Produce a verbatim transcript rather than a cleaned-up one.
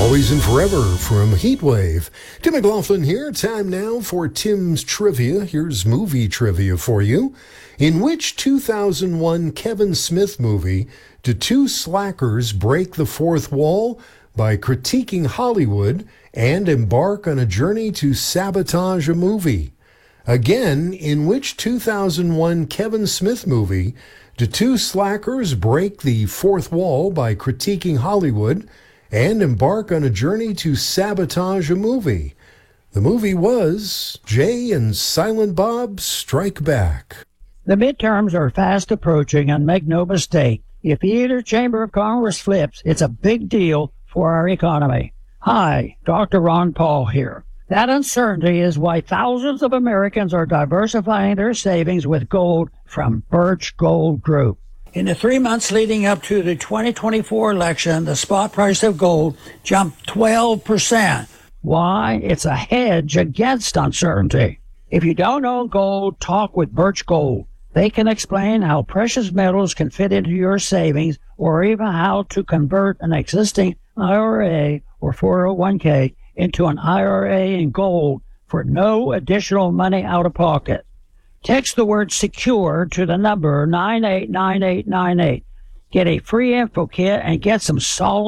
Always and forever from Heatwave. Tim McLaughlin here. Time now for Tim's Trivia. Here's movie trivia for you. In which two thousand one Kevin Smith movie do two slackers break the fourth wall by critiquing Hollywood and embark on a journey to sabotage a movie? Again, in which two thousand one Kevin Smith movie do two slackers break the fourth wall by critiquing Hollywood and embark on a journey to sabotage a movie? The movie was Jay and Silent Bob Strike Back. The midterms are fast approaching, and make no mistake, if either chamber of Congress flips, it's a big deal for our economy. Hi, Doctor Ron Paul here. That uncertainty is why thousands of Americans are diversifying their savings with gold from Birch Gold Group. In the three months leading up to the twenty twenty-four election, the spot price of gold jumped twelve percent. Why? It's a hedge against uncertainty. If you don't own gold, talk with Birch Gold. They can explain how precious metals can fit into your savings, or even how to convert an existing I R A or four oh one k into an I R A in gold for no additional money out of pocket. Text the word SECURE to the number nine eight nine eight nine eight. Get a free info kit and get some solid